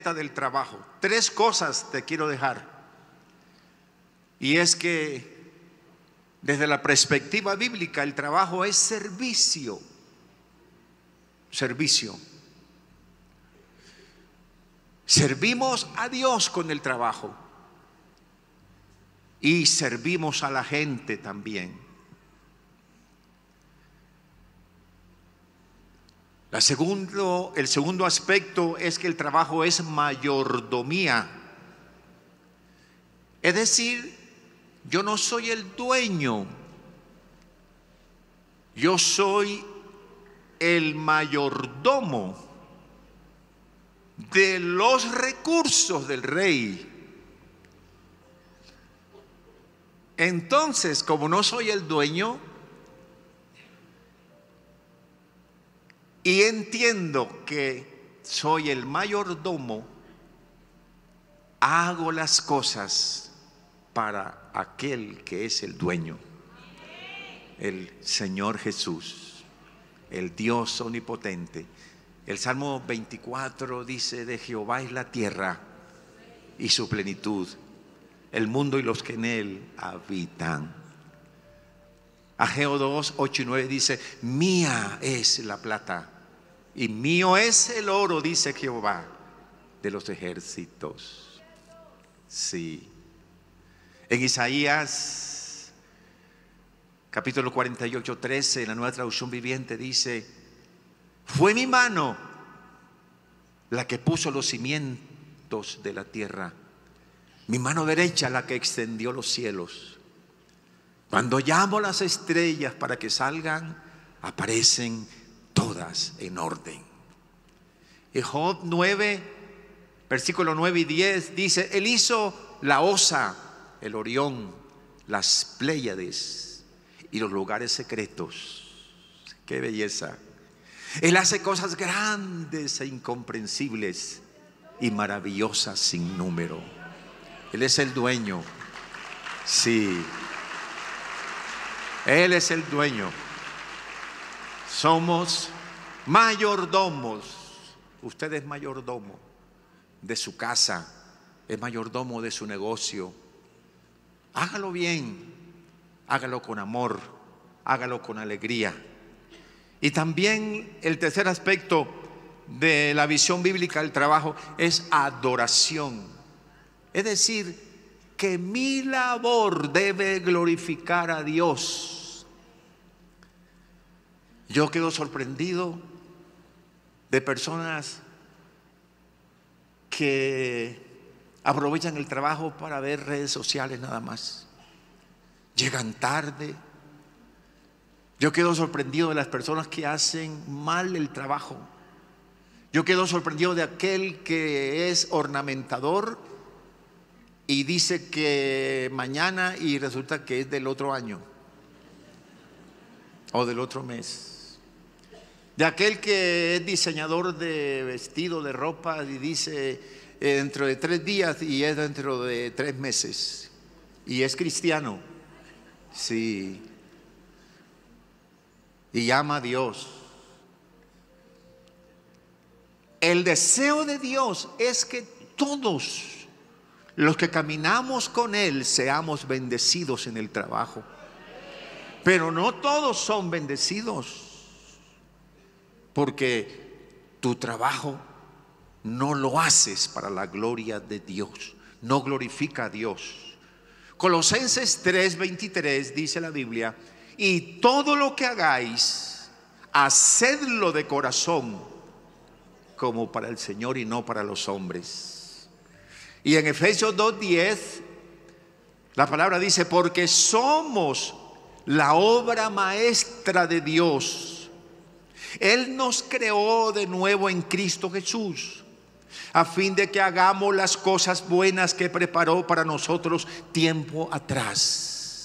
del trabajo. Tres cosas te quiero dejar. Y es que desde la perspectiva bíblica el trabajo es servicio. Servicio. Servimos a Dios con el trabajo y servimos a la gente también. El segundo aspecto es que el trabajo es mayordomía. Es decir, yo no soy el dueño, yo soy el mayordomo de los recursos del rey. Entonces, como no soy el dueño y entiendo que soy el mayordomo, hago las cosas para aquel que es el dueño, el Señor Jesús, el Dios omnipotente. El Salmo 24 dice: de Jehová es la tierra y su plenitud, el mundo y los que en él habitan. Ageo 2, 8 y 9 dice: mía es la plata y mío es el oro, dice Jehová de los ejércitos. Sí. En Isaías capítulo 48, 13, en la Nueva Traducción Viviente dice: fue mi mano la que puso los cimientos de la tierra, mi mano derecha la que extendió los cielos. Cuando llamo a las estrellas para que salgan, aparecen todas en orden. Y Job 9, versículo 9 y 10 dice: él hizo la Osa, el Orión, las Pléyades y los lugares secretos. ¡Qué belleza! Él hace cosas grandes e incomprensibles y maravillosas sin número. Él es el dueño. Sí, Él es el dueño. Somos mayordomos. Usted es mayordomo de su casa, es mayordomo de su negocio. Hágalo bien, hágalo con amor, hágalo con alegría. Y también el tercer aspecto de la visión bíblica del trabajo es adoración. Es decir, que mi labor debe glorificar a Dios. Yo quedo sorprendido de personas que aprovechan el trabajo para ver redes sociales nada más. Llegan tarde. Yo quedo sorprendido de las personas que hacen mal el trabajo. Yo quedo sorprendido de aquel que es ornamentador y dice que mañana y resulta que es del otro año o del otro mes. De aquel que es diseñador de vestido, de ropa, y dice dentro de 3 días y es dentro de 3 meses. Y es cristiano. Sí. Y ama a Dios. El deseo de Dios es que todos los que caminamos con Él seamos bendecidos en el trabajo. Pero no todos son bendecidos, porque tu trabajo no lo haces para la gloria de Dios, no glorifica a Dios. Colosenses 3:23 dice la Biblia: y todo lo que hagáis, hacedlo de corazón, como para el Señor y no para los hombres. Y en Efesios 2:10 la palabra dice: porque somos la obra maestra de Dios. Él nos creó de nuevo en Cristo Jesús, a fin de que hagamos las cosas buenas que preparó para nosotros tiempo atrás.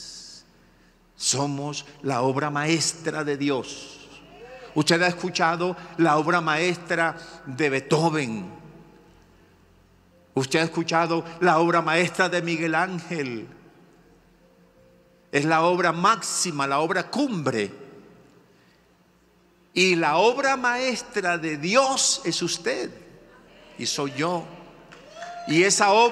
Somos la obra maestra de Dios. Usted ha escuchado la obra maestra de Beethoven. Usted ha escuchado la obra maestra de Miguel Ángel. Es la obra máxima, la obra cumbre. Y la obra maestra de Dios es usted y soy yo. Y esa obra